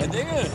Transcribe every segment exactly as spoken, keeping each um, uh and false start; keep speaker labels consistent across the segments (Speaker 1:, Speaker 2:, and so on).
Speaker 1: Ein Engel.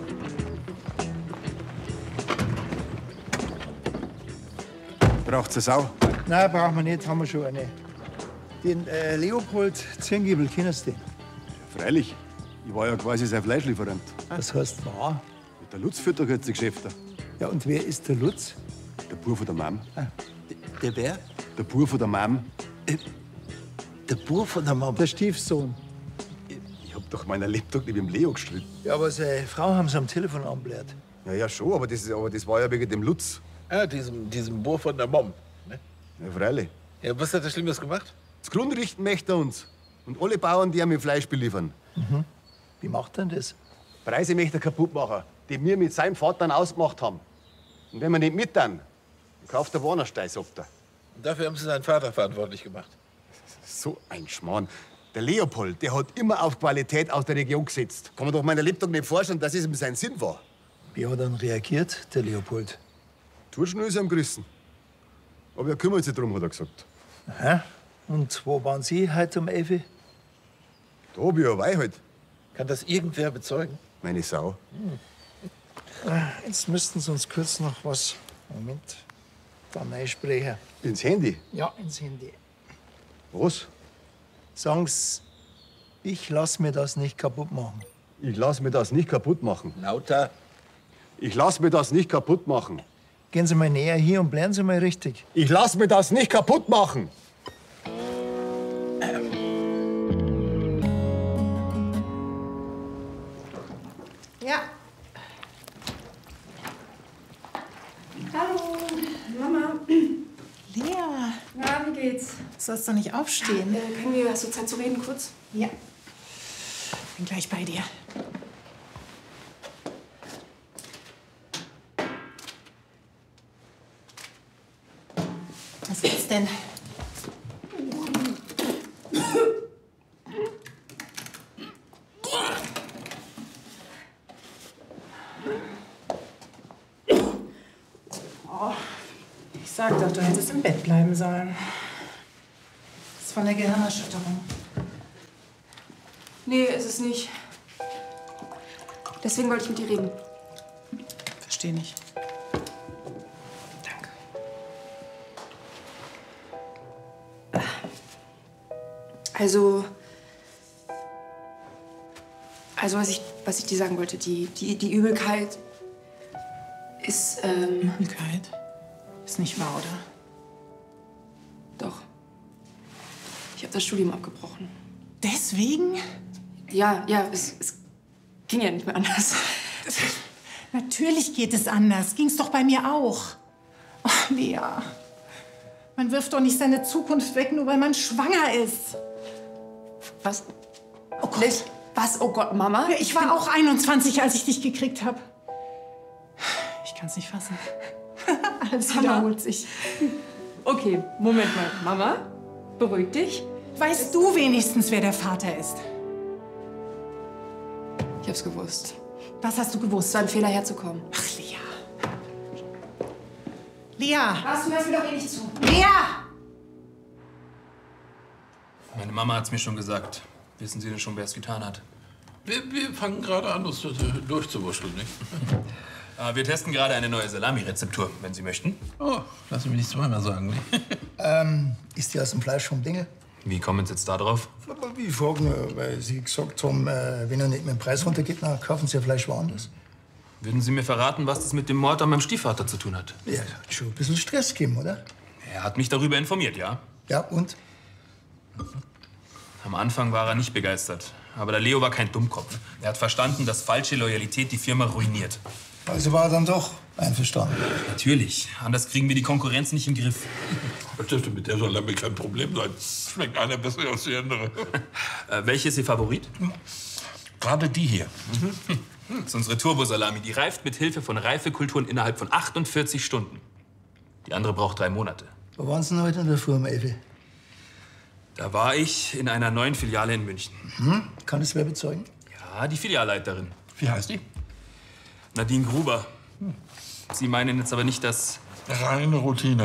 Speaker 2: Braucht's eine Sau?
Speaker 3: Nein, brauchen wir nicht, haben wir schon eine. Den äh, Leopold Zirngiebel, kennst du den?
Speaker 2: Ja, freilich. Ich war ja quasi sein Fleischlieferant.
Speaker 3: Was heißt war?
Speaker 2: Der Lutz führt doch jetzt die Geschäfte.
Speaker 3: Ja, und wer ist der Lutz?
Speaker 2: Der Bub von der Mam.
Speaker 3: Ah.
Speaker 4: Der wer?
Speaker 2: Der Bub von der Mam.
Speaker 4: Äh, der Bub von der Mama.
Speaker 3: Der Stiefsohn.
Speaker 2: Ich hab doch meiner Lebtag nicht mit dem Leo gestritten.
Speaker 3: Ja, aber seine Frau haben sie am Telefon anbläht.
Speaker 2: Ja, ja, schon, aber das, aber das war ja wegen dem Lutz.
Speaker 4: Ah, diesem, diesem Bub von der Mom. Ne?
Speaker 2: Ja, freilich.
Speaker 4: Ja, was hat er Schlimmes gemacht?
Speaker 2: Das Grund richten möchte er uns. Und alle Bauern, die ihm Fleisch beliefern.
Speaker 3: Mhm. Wie macht denn das?
Speaker 2: Preise möchte er kaputt machen, die wir mit seinem Vater ausgemacht haben. Und wenn wir nicht mit dann, dann kauft der Warnerstein, sagt er.
Speaker 4: Und dafür haben sie seinen Vater verantwortlich gemacht.
Speaker 2: So ein Schmarrn. Der Leopold, der hat immer auf Qualität aus der Region gesetzt. Kann man doch meiner Lebtag nicht vorstellen, dass es ihm sein Sinn war.
Speaker 3: Wie hat er dann reagiert, der Leopold?
Speaker 2: Turschen ist ihm gerissen. Aber er kümmert sich drum, hat er gesagt.
Speaker 3: Aha. Und wo waren Sie heute um elf Uhr?
Speaker 2: Da hab ich ja Weih halt.
Speaker 4: Kann das irgendwer bezeugen?
Speaker 2: Meine Sau.
Speaker 3: Hm. Jetzt müssten Sie uns kurz noch was. Moment. Da einsprechen.
Speaker 2: Ins Handy?
Speaker 3: Ja, ins Handy.
Speaker 2: Was?
Speaker 3: Sagen Sie, ich lass mir das nicht kaputt machen.
Speaker 2: Ich lass mir das nicht kaputt machen.
Speaker 4: Lauter.
Speaker 2: Ich lass mir das nicht kaputt machen.
Speaker 3: Gehen Sie mal näher hier und bleiben Sie mal richtig.
Speaker 2: Ich lass mir das nicht kaputt machen.
Speaker 5: Ja. Hallo, Mama.
Speaker 6: Lea,
Speaker 5: Na, wie geht's?
Speaker 6: du sollst doch nicht aufstehen.
Speaker 5: Äh, können wir, hast du Zeit zu reden kurz?
Speaker 6: Ja. Bin gleich bei dir. Was gibt's denn? Oh, ich sag doch, du hättest im Bett bleiben sollen. Das ist von der Gehirnerschütterung.
Speaker 5: Nee, ist es nicht. Deswegen wollte ich mit dir reden.
Speaker 6: Verstehe nicht. Danke.
Speaker 5: Also. Also, was ich, was ich dir sagen wollte, die, die, die Übelkeit ist. Ähm,
Speaker 6: Übelkeit? Ist nicht wahr, oder?
Speaker 5: Doch. Ich habe das Studium abgebrochen.
Speaker 6: Deswegen?
Speaker 5: Ja, ja, es, es ging ja nicht mehr anders.
Speaker 6: Natürlich geht es anders. Ging's doch bei mir auch. Oh, Lea. Man wirft doch nicht seine Zukunft weg, nur weil man schwanger ist.
Speaker 5: Was?
Speaker 6: Oh Gott.
Speaker 5: Was? Oh Gott, Mama?
Speaker 6: Ja, ich war auch einundzwanzig, als ich dich gekriegt habe. Ich kann's nicht fassen. Alles wiederholt sich.
Speaker 5: Okay, Moment mal. Mama, beruhig dich.
Speaker 6: Weißt du wenigstens, wer der Vater ist?
Speaker 5: Ich hab's gewusst.
Speaker 6: Was hast du gewusst?
Speaker 5: Es war ein Fehler, herzukommen.
Speaker 6: Ach, Lea. Lea!
Speaker 5: Was? Du hörst mir doch eh nicht zu.
Speaker 6: Lea!
Speaker 1: Meine Mama hat's mir schon gesagt. Wissen Sie denn schon, wer es getan hat?
Speaker 4: Wir, wir fangen gerade an, uns durchzuwurschteln, nicht?
Speaker 1: Äh, wir testen gerade eine neue Salami-Rezeptur, wenn Sie möchten.
Speaker 4: Oh, lass mich nicht zweimal sagen, nicht?
Speaker 3: Ähm, ist die aus dem Fleisch vom Dingel?
Speaker 1: Wie kommen Sie jetzt da drauf?
Speaker 3: Aber wie fragen, nur, weil Sie gesagt haben, äh, wenn er nicht mit dem Preis runtergeht, dann kaufen Sie ja Fleisch woanders.
Speaker 1: Würden Sie mir verraten, was das mit dem Mord an meinem Stiefvater zu tun hat?
Speaker 3: Ja, es hat schon ein bisschen Stress gegeben, oder?
Speaker 1: Er hat mich darüber informiert, ja.
Speaker 3: Ja, und?
Speaker 1: Am Anfang war er nicht begeistert. Aber der Leo war kein Dummkopf. Er hat verstanden, dass falsche Loyalität die Firma ruiniert.
Speaker 3: Also war er dann doch einverstanden.
Speaker 1: Natürlich. Anders kriegen wir die Konkurrenz nicht im Griff.
Speaker 4: Das dürfte mit der Salami kein Problem sein. Schmeckt einer besser als die andere.
Speaker 1: äh, welche ist Ihr Favorit?
Speaker 4: Gerade die hier.
Speaker 1: Mhm. Das ist unsere Turbo-Salami. Die reift mit Hilfe von Reifekulturen innerhalb von achtundvierzig Stunden. Die andere braucht drei Monate.
Speaker 3: Wo waren Sie denn heute in der Früh um elf?
Speaker 1: Da war ich in einer neuen Filiale in München.
Speaker 3: Hm? Kann das wer bezeugen?
Speaker 1: Ja, die Filialleiterin.
Speaker 4: Wie heißt die?
Speaker 1: Nadine Gruber. Sie meinen jetzt aber nicht, dass...
Speaker 4: Reine Routine.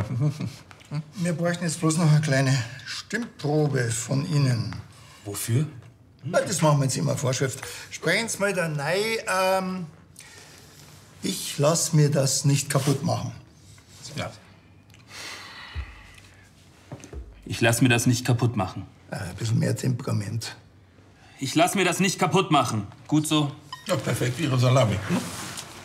Speaker 3: Wir bräuchten jetzt bloß noch eine kleine Stimmprobe von Ihnen.
Speaker 1: Wofür?
Speaker 3: Na, das machen wir jetzt immer Vorschrift. Sprechen Sie mal da rein. Ähm, ich lass mir das nicht kaputt machen.
Speaker 4: Ja.
Speaker 1: Ich lass mir das nicht kaputt machen.
Speaker 3: Äh, ein bisschen mehr Temperament.
Speaker 1: Ich lass mir das nicht kaputt machen. Gut so?
Speaker 4: Ja, perfekt, Ihre Salami. Hm?